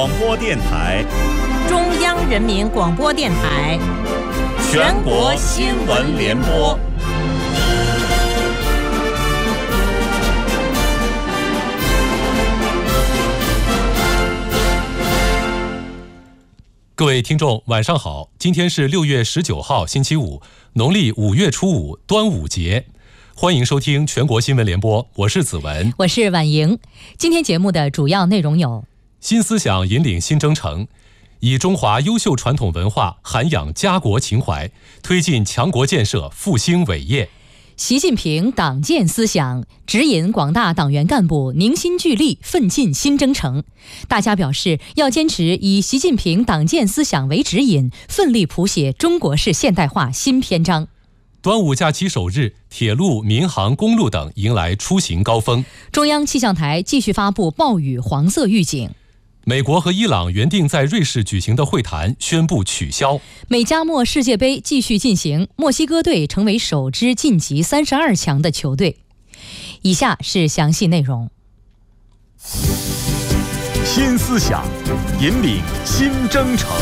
广播电台， 中央人民广播电台， 全国新闻联播。 各位听众晚上好，今天是6月19号星期五，农历5月初5，端午节。欢迎收听全国新闻联播，我是子文， 我是婉莹。今天节目的主要内容有： 新思想引领新征程，以中华优秀传统文化涵养家国情怀，推进强国建设复兴伟业； 习近平党建思想指引广大党员干部凝心聚力奋进新征程。大家表示要坚持以习近平党建思想为指引，奋力谱写中国式现代化新篇章。 端午假期首日，铁路、民航、公路等迎来出行高峰。 中央气象台继续发布暴雨黄色预警。 美国和伊朗原定在瑞士举行的会谈宣布取消。 美加墨世界杯继续进行，墨西哥队成为首支晋级32强的球队。以下是详细内容。 新思想引领新征程。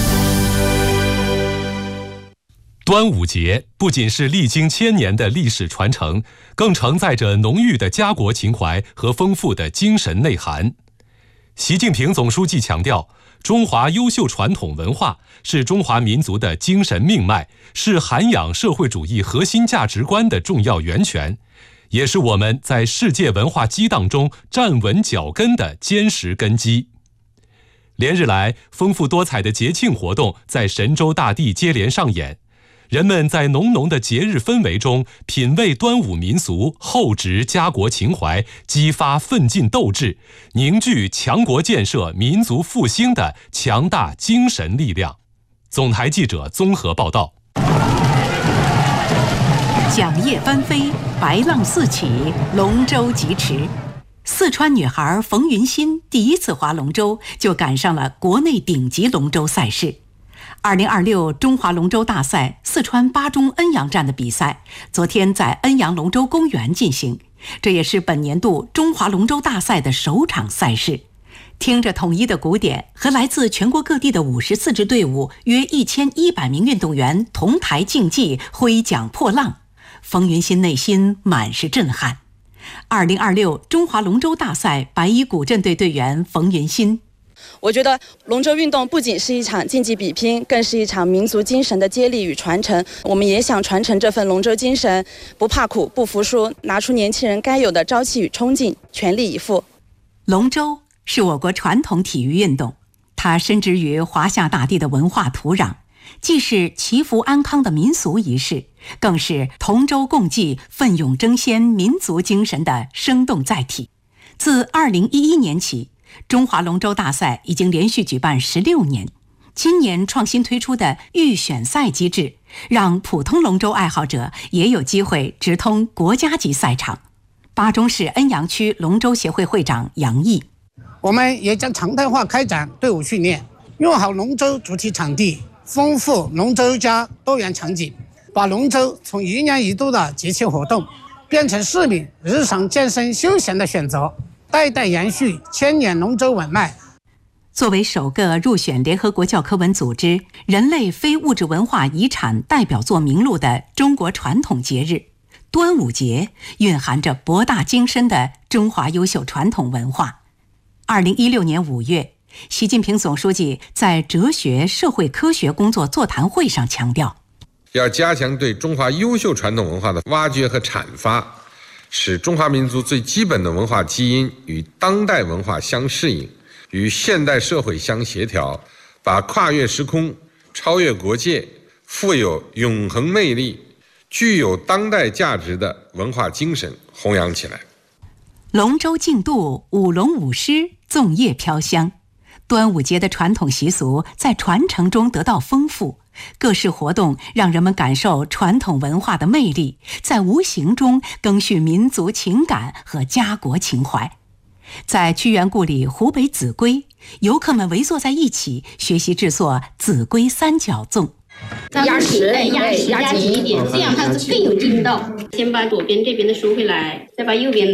端午节不仅是历经千年的历史传承，更承载着浓郁的家国情怀和丰富的精神内涵。习近平总书记强调，中华优秀传统文化是中华民族的精神命脉，是涵养社会主义核心价值观的重要源泉，也是我们在世界文化激荡中站稳脚跟的坚实根基。连日来，丰富多彩的节庆活动在神州大地接连上演，人们在浓浓的节日氛围中品味端午民俗，厚植家国情怀，激发奋进斗志，凝聚强国建设、民族复兴的强大精神力量。总台记者综合报道。 桨叶翻飞，白浪四起，龙舟疾驰。四川女孩冯云欣第一次划龙舟，就赶上了国内顶级龙舟赛事。2026中华龙舟大赛四川巴中恩阳站的比赛，昨天在恩阳龙舟公园进行，这也是本年度中华龙舟大赛的首场赛事。听着统一的鼓点和来自全国各地的54支队伍约1100名运动员同台竞技，挥桨破浪，冯云欣内心满是震撼。2026中华龙舟大赛白衣古镇队队员冯云欣， 我觉得龙舟运动不仅是一场竞技比拼，更是一场民族精神的接力与传承。我们也想传承这份龙舟精神，不怕苦，不服输，拿出年轻人该有的朝气与冲劲，全力以赴。 龙舟是我国传统体育运动，它深植于华夏大地的文化土壤，既是祈福安康的民俗仪式，更是同舟共济、奋勇争先民族精神的生动载体。自2011年起，中华龙舟大赛已经连续举办16年，今年创新推出的预选赛机制，让普通龙舟爱好者也有机会直通国家级赛场。巴中市恩阳区龙舟协会会长杨毅， 我们也将常态化开展队伍训练，用好龙舟主题场地，丰富龙舟家多元场景，把龙舟从一年一度的节庆活动变成市民日常健身休闲的选择，代代延续千年龙舟文脉。 作为首个入选联合国教科文组织人类非物质文化遗产代表作名录的中国传统节日，端午节蕴含着博大精深的中华优秀传统文化。2016年5月，习近平总书记在哲学社会科学工作座谈会上强调， 要加强对中华优秀传统文化的挖掘和阐发，使中华民族最基本的文化基因与当代文化相适应，与现代社会相协调，把跨越时空、超越国界、富有永恒魅力、具有当代价值的文化精神弘扬起来。 龙舟竞渡，舞龙舞狮，粽叶飘香。端午节的传统习俗在传承中得到丰富，各式活动让人们感受传统文化的魅力，在无形中赓续民族情感和家国情怀。在屈原故里湖北秭归，游客们围坐在一起学习制作秭归三角粽。 压实，压紧一点，这样它是更有劲道。先把左边这边的收回来，再把右边